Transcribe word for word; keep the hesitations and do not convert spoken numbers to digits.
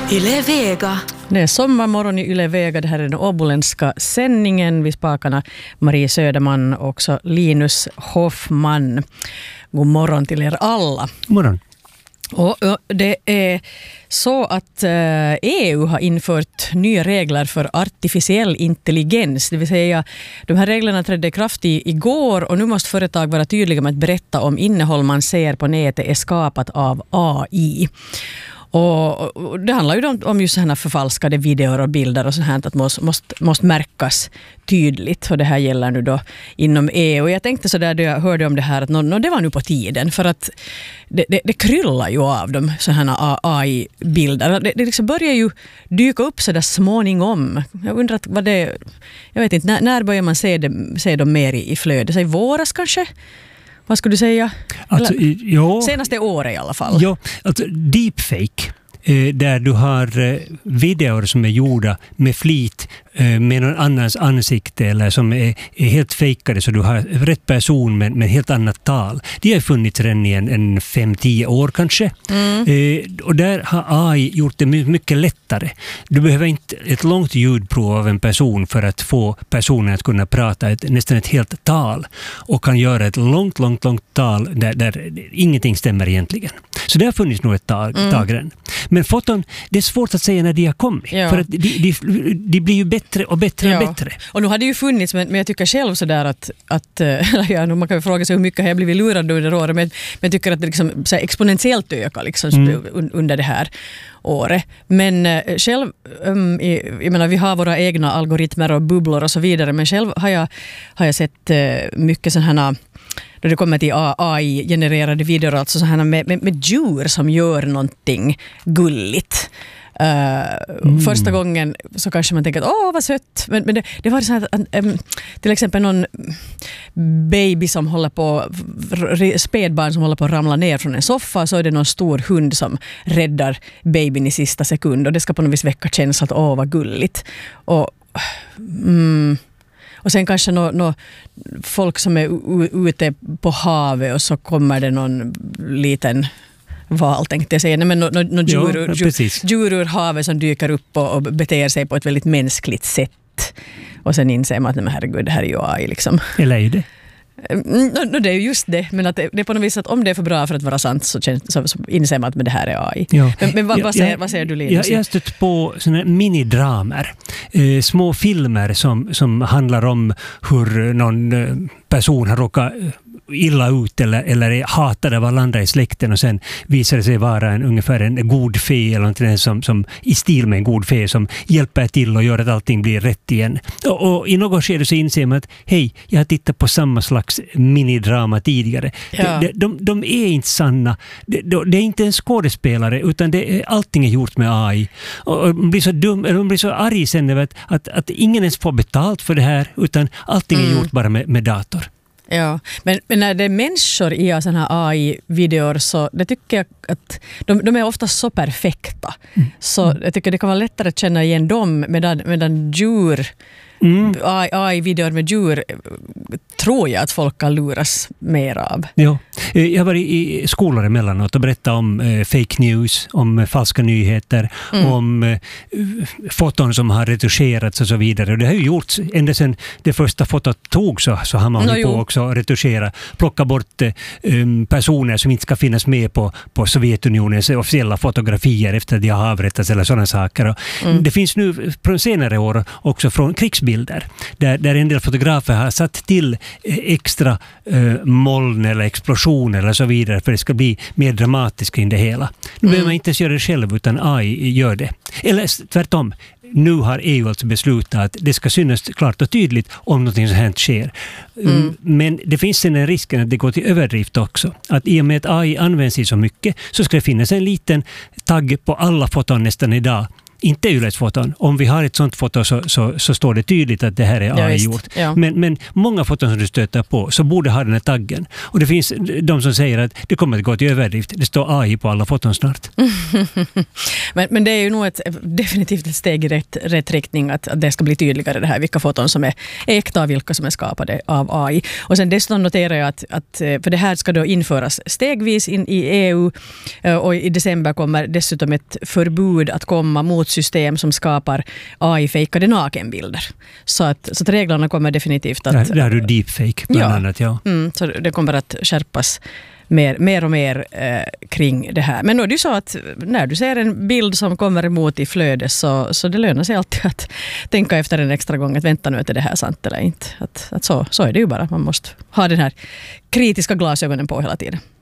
Yle Vega. Det är sommarmorgon i Yle Vega. Det här är den åboländska sändningen. Vi spakarna Marie Söderman och också Linus Hoffman. God morgon till er alla. God morgon. Och det är så att E U har infört nya regler för artificiell intelligens. Det vill säga, de här reglerna trädde i kraft i, igår och nu måste företag vara tydliga med att berätta om innehåll man ser på nätet är skapat av A I. Och, och det handlar ju om, om just sådana förfalskade videor och bilder och sånt här att måste, måste, måste märkas tydligt. Och det här gäller nu då inom E U. Och jag tänkte så där då jag hörde om det här att no, no, det var nu på tiden. För att det, det, det kryllar ju av de sådana A I-bilder. Det, det liksom börjar ju dyka upp så där småningom. Jag undrar vad det... Jag vet inte, när, när börjar man se, det, se dem mer i, i flödet? Så i våras kanske? Vad skulle du säga? Alltså, ja, senaste året i alla fall. Ja, alltså deepfake, eh, där du har eh, videor som är gjorda med flit eh, med någon annans ansikte eller som är, är helt fejkade så du har rätt person med, med helt annat tal. Det har funnits redan i en, en fem till tio år kanske. Mm. Eh, och där har A I gjort det mycket lättare. Du behöver inte ett långt ljudprov av en person för att få personen att kunna prata ett, nästan ett helt tal och kan göra ett långt, långt, långt tal där, där ingenting stämmer egentligen. Så det har funnits nog ett tag, mm. tag redan. Men foton, det är svårt att säga när de har kommit. Ja. För att de, de, de blir ju bättre och bättre ja. och bättre. Och nu har det ju funnits, men, men jag tycker själv sådär att, att ja, man kan ju fråga sig hur mycket har jag blivit lurad under året, men, men jag tycker att det liksom, så här, exponentiellt ökar liksom, mm. under det här året. Men äh, själv, um, i, jag menar, vi har våra egna algoritmer och bubblor och så vidare, men själv har jag, har jag sett äh, mycket sådana här då det kommer till A I-genererade videor, alltså så här med, med, med djur som gör någonting gulligt. Uh, mm. Första gången så kanske man tänker att åh vad sött, men, men det, det var så här att um, till exempel någon baby som håller på, spädbarn som håller på att ramla ner från en soffa, så är det någon stor hund som räddar babyn i sista sekund och det ska på något vis väcka känslan att åh vad gulligt. Och mm, Och sen kanske no, no, folk som är u- ute på havet och så kommer det någon liten val, tänkte jag säga. Nej, men no, no, no djur, ja, djur, djur ur havet som dyker upp och, och beter sig på ett väldigt mänskligt sätt. Och sen inser man att men herregud, det här är ju A I liksom. Eller är det? No, no, det är ju just det, men att det, det är på något vis att om det är för bra för att vara sant så, känns, så, så inser man att men det här är A I. Ja. Men, men vad, ja, vad, säger, ja, vad säger du, Linus? Jag, jag har stött på såna minidramer, eh, små filmer som, som handlar om hur någon eh, person har råkat illa ut eller, eller är hatad av alla andra i släkten och sen visar det sig vara en, ungefär en god fe eller någonting som, som i stil med en god fe som hjälper till och gör att allting blir rätt igen. Och, och i något skede så inser man att hej, jag har tittat på samma slags minidrama tidigare. Ja. De, de, de är inte sanna. De, de, det är inte en skådespelare utan det är, allting är gjort med A I. Och, och de blir så dum, eller de blir så arg sen över att, att, att ingen ens får betalt för det här utan allting är mm. gjort bara med, med dator. Ja, men, men när det är människor i sådana här A I-videor så det tycker jag att de, de är ofta så perfekta. Mm. Så jag tycker det kan vara lättare att känna igen dem medan, medan djur, mm. A I-videor med djur tror jag att folk kan luras mer av. Ja. Jag var i skolor emellanåt och berättade om eh, fake news, om falska nyheter, mm. om eh, foton som har retuscherats och så vidare. Och det har ju gjorts ända sedan det första fotot tog så, så har man no, på också att retuschera, plocka bort eh, personer som inte ska finnas med på, på Sovjetunionens officiella fotografier efter att de har avrättats eller sådana saker. Och mm. det finns nu från senare år också från krigsbilder där, där en del fotografer har satt till extra eh, moln eller explosioner eller så vidare för att det ska bli mer dramatiskt kring det hela. Nu mm. behöver man inte göra det själv utan A I gör det. Eller tvärtom, nu har E U alltså beslutat att det ska synas klart och tydligt om något som hänt sker. Mm. Men det finns en risk att det går till överdrift också. Att i och med att A I används i så mycket så ska det finnas en liten tagg på alla foton nästan idag inte yleisfoton. Om vi har ett sånt foto så, så, så står det tydligt att det här är A I-gjort. Ja, ja. Men, men många foton som du stöter på så borde ha den här taggen. Och det finns de som säger att det kommer att gå till överdrift. Det står A I på alla foton snart. men, men det är ju nog ett, definitivt ett steg i rätt, rätt riktning att, att det ska bli tydligare det här, vilka foton som är äkta och vilka som är skapade av A I. Och sen dessutom noterar jag att, att för det här ska då införas stegvis in i E U och i december kommer dessutom ett förbud att komma mot system som skapar A I-fejkade nakenbilder. Så att, så att reglerna kommer definitivt att... Där, där har du deepfake bland ja, annat, ja. Mm, så det kommer att skärpas mer, mer och mer eh, kring det här. Men nu är det ju så att när du ser en bild som kommer emot i flödet så, så det lönar sig alltid att tänka efter en extra gång att vänta nu, är det här sant eller inte. Att, att så, så är det ju bara. Man måste ha den här kritiska glasögonen på hela tiden.